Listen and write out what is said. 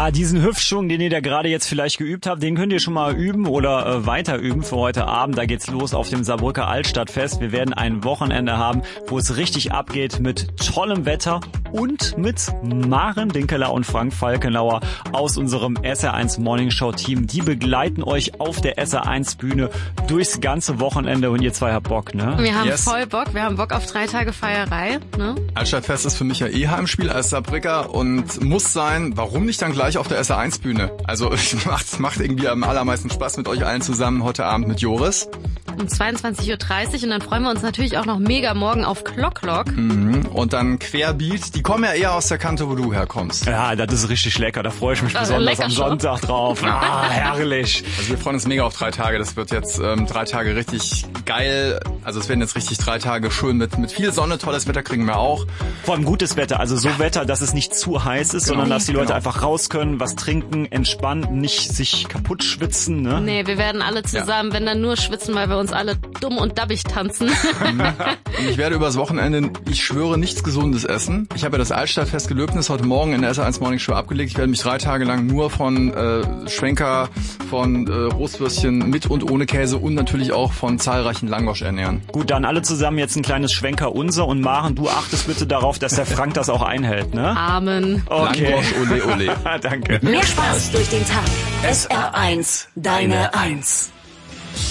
Ja, diesen Hüftschwung, den ihr da gerade jetzt vielleicht geübt habt, den könnt ihr schon mal üben oder weiter üben für heute Abend. Da geht's los auf dem Saarbrücker Altstadtfest. Wir werden ein Wochenende haben, wo es richtig abgeht mit tollem Wetter und mit Maren Dinkeler und Frank Falkenauer aus unserem SR1 Morning Show Team. Die begleiten euch auf der SR1 Bühne durchs ganze Wochenende und ihr zwei habt Bock, ne? Wir haben voll Bock. Wir haben Bock auf 3 Tage Feierei, ne? Altstadtfest ist für mich ja Heimspiel als Saarbrücker und muss sein, warum nicht dann gleich auf der SR1 Bühne? Also es macht irgendwie am allermeisten Spaß mit euch allen zusammen heute Abend mit Joris. Um 22.30 Uhr und dann freuen wir uns natürlich auch noch mega morgen auf Clock. Und dann Querbeat, die kommen ja eher aus der Kante, wo du herkommst. Ja, das ist richtig lecker, da freue ich mich besonders am Sonntag drauf. Ah, herrlich. Also wir freuen uns mega auf 3 Tage, das wird jetzt 3 Tage richtig geil. Also es werden jetzt richtig 3 Tage schön mit viel Sonne, tolles Wetter kriegen wir auch. Vor allem gutes Wetter, also so Wetter, dass es nicht zu heiß ist, sondern dass die Leute einfach raus können, was trinken, entspannen, nicht sich kaputt schwitzen. Ne? Nee, wir werden alle zusammen, wenn dann nur schwitzen, weil wir uns alle dumm und dabbig tanzen. Und ich werde übers Wochenende, ich schwöre, nichts Gesundes essen. Ich habe ja das Altstadtfest Gelöbnis heute Morgen in der SR1 Morning Show abgelegt. Ich werde mich 3 Tage lang nur von Schwenker, von Rostwürstchen mit und ohne Käse und natürlich auch von zahlreichen Langosch ernähren. Gut, dann alle zusammen jetzt ein kleines Schwenker unser und Maren, du achtest bitte darauf, dass der Frank das auch einhält, ne? Amen. Okay. Langosch, ole, ole. Danke. Mehr Spaß durch den Tag. SR1, deine 1.